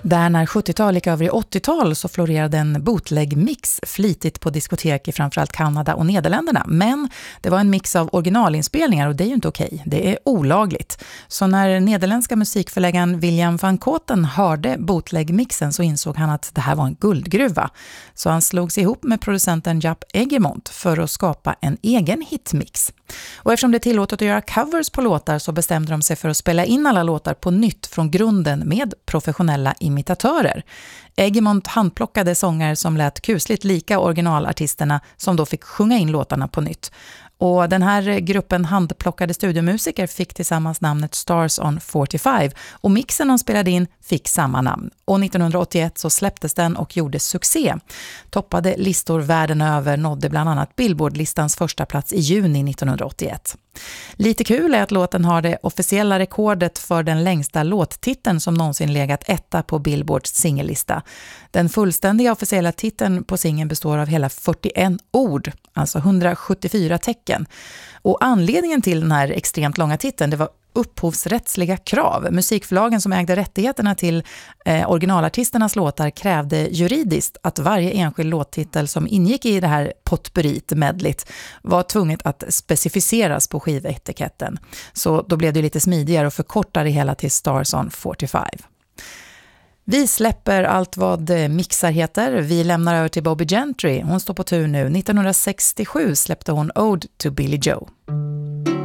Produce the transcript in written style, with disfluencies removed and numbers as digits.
Där när 70-tal gick över i 80-tal så florerade en bootleg-mix flitigt på diskotek i framförallt Kanada och Nederländerna. Men det var en mix av originalinspelningar och det är ju inte okej. Det är olagligt. Så när nederländska musikförläggaren William van Koten hörde bootleg-mixen så insåg han att det här var en guldgruva. Så han slog sig ihop med producenten Jaap Egmond för att skapa en egen hitmix. Och eftersom det är tillåtet att göra covers på låtar så bestämde de sig för att spela in alla låtar på nytt från grunden med professionella imitatörer. Egmond handplockade sånger som lät kusligt lika originalartisterna som då fick sjunga in låtarna på nytt. Och den här gruppen handplockade studiomusiker fick tillsammans namnet Stars on 45 och mixen de spelade in fick samma namn. Och 1981 så släpptes den och gjorde succé. Toppade listor världen över, nådde bland annat Billboard-listans första plats i juni 1981. Lite kul är att låten har det officiella rekordet för den längsta låttiteln som någonsin legat etta på Billboards singellista. Den fullständiga officiella titeln på singeln består av hela 41 ord, alltså 174 tecken. Och anledningen till den här extremt långa titeln, det var upphovsrättsliga krav. Musikförlagen som ägde rättigheterna till originalartisternas låtar krävde juridiskt att varje enskild låttitel som ingick i det här potpurrit medligt var tvunget att specificeras på skivetiketten. Så då blev det lite smidigare och förkortade det hela till Stars on 45. Vi släpper allt vad mixar heter. Vi lämnar över till Bobbie Gentry. Hon står på tur nu. 1967 släppte hon Ode to Billie Joe.